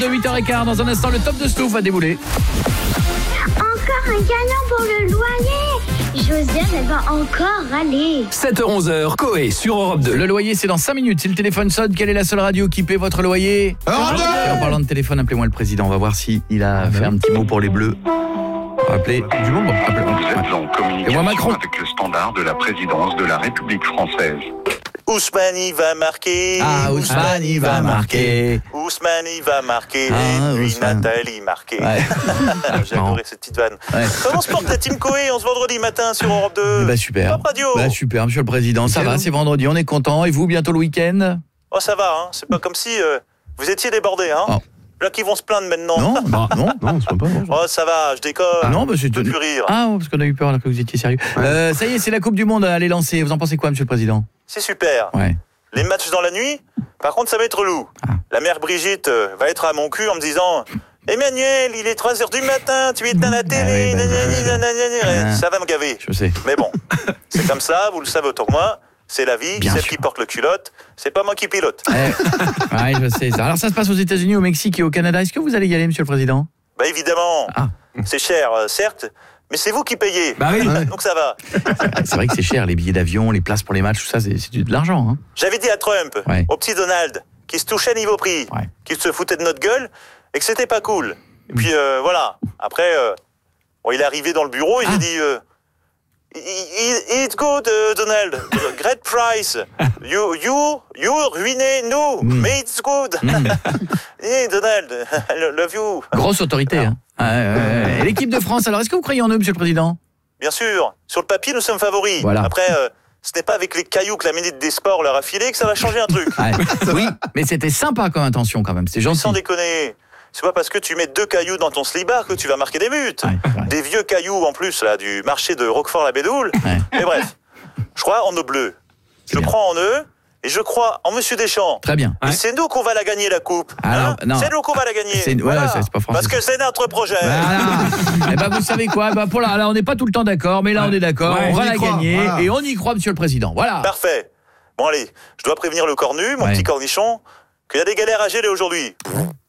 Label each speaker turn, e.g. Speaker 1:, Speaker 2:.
Speaker 1: De 8h15, dans un instant, le top de Stouff va débouler.
Speaker 2: Encore un gagnant pour le loyer. Josiane, elle va encore râler.
Speaker 3: 7h-11h, Coé sur Europe 2.
Speaker 1: Le loyer, c'est dans 5 minutes. Si le téléphone sonne, quelle est la seule radio qui paie votre loyer? Et en parlant de téléphone, appelez-moi le président. On va voir s'il a fait un petit mot pour les Bleus. Appelez du monde.
Speaker 4: Vous êtes en communication
Speaker 1: Macron.
Speaker 4: avec le standard de la présidence de la République française.
Speaker 5: Ousmane va marquer.
Speaker 1: Ah, Ousmane, il va marquer.
Speaker 5: Ousmane va marquer.
Speaker 1: Ah,
Speaker 5: et puis
Speaker 1: Ousmane.
Speaker 5: Nathalie marquer.
Speaker 1: Ouais.
Speaker 5: J'ai adoré cette petite vanne.
Speaker 1: Ouais.
Speaker 5: Comment se porte la team Coé en ce vendredi matin sur Europe 2?
Speaker 1: Bah super.
Speaker 5: Top Radio.
Speaker 1: Bah super, monsieur le président. Ça va, c'est vendredi, on est content. Et vous, bientôt le week-end?
Speaker 5: Oh, ça va, hein. C'est pas comme si vous étiez débordés, hein.
Speaker 1: Oh.
Speaker 5: Là, qui vont se plaindre maintenant.
Speaker 1: Non, c'est pas bon.
Speaker 5: Oh, ça va, je déconne.
Speaker 1: Non, bah c'est
Speaker 5: Je peux plus rire.
Speaker 1: Ah, parce qu'on a eu peur alors que vous étiez sérieux. Ça y est, c'est la Coupe du Monde à aller lancer. Vous en pensez quoi, monsieur le président?
Speaker 5: C'est super.
Speaker 1: Ouais.
Speaker 5: Les matchs dans la nuit, par contre, ça va être relou.
Speaker 1: Ah.
Speaker 5: La mère Brigitte va être à mon cul en me disant Emmanuel, il est 3h du matin, tu éteins la télé.
Speaker 1: oui.
Speaker 5: Ça va me gaver.
Speaker 1: Je sais.
Speaker 5: Mais bon, c'est comme ça, vous le savez autant que moi. C'est la vie,
Speaker 1: Bien
Speaker 5: celle
Speaker 1: sûr.
Speaker 5: qui porte le culotte, c'est pas moi qui pilote.
Speaker 1: Ouais, je sais ça. Alors ça se passe aux États-Unis, au Mexique et au Canada. Est-ce que vous allez y aller, monsieur le président?
Speaker 5: Bah évidemment,
Speaker 1: Ah.
Speaker 5: c'est cher, certes, mais c'est vous qui payez.
Speaker 3: Bah oui.
Speaker 5: Donc ça va.
Speaker 1: C'est vrai que c'est cher, les billets d'avion, les places pour les matchs, tout ça, c'est de l'argent. Hein.
Speaker 5: J'avais dit à Trump,
Speaker 1: Ouais.
Speaker 5: au petit Donald, qui se touchait niveau prix,
Speaker 1: Ouais.
Speaker 5: qui se foutait de notre gueule, et que c'était pas cool. Et puis voilà, après, bon, il est arrivé dans le bureau et j'ai dit It's good, Donald, great price. You ruinez nous, mais it's good. Hey, Donald, I love you.
Speaker 1: Grosse autorité. Hein. Et l'équipe de France, alors est-ce que vous croyez en eux, monsieur le président?
Speaker 5: Bien sûr, sur le papier, nous sommes favoris.
Speaker 1: Voilà.
Speaker 5: Après, ce n'est pas avec les cailloux que la ministre des Sports leur a filé que ça va changer un truc.
Speaker 1: Ouais. Oui, mais c'était sympa comme intention quand même, c'est gentil.
Speaker 5: Sans déconner. C'est pas parce que tu mets 2 cailloux dans ton slibard que tu vas marquer des buts.
Speaker 1: Ouais.
Speaker 5: Des vieux cailloux en plus là du marché de Roquefort-la-Bédoule.
Speaker 1: Ouais.
Speaker 5: Mais bref, je crois en nos bleus. Je
Speaker 1: bien.
Speaker 5: crois en eux et je crois en Monsieur Deschamps.
Speaker 1: Très bien.
Speaker 5: Et c'est nous qu'on va la gagner la coupe.
Speaker 1: Alors, non.
Speaker 5: C'est nous qu'on va la gagner.
Speaker 1: C'est- ouais, c'est pas français.
Speaker 5: Parce que c'est notre projet.
Speaker 1: Voilà. Eh ben vous savez quoi, pour là on n'est pas tout le temps d'accord, mais là on est d'accord,
Speaker 3: Ouais,
Speaker 1: on va
Speaker 3: on y
Speaker 1: la
Speaker 3: croit,
Speaker 1: gagner
Speaker 3: voilà.
Speaker 1: et on y croit, monsieur le président. Voilà.
Speaker 5: Parfait. Bon allez, je dois prévenir le cornu, mon
Speaker 1: Ouais.
Speaker 5: petit cornichon, qu'il y a des galères à gérer aujourd'hui.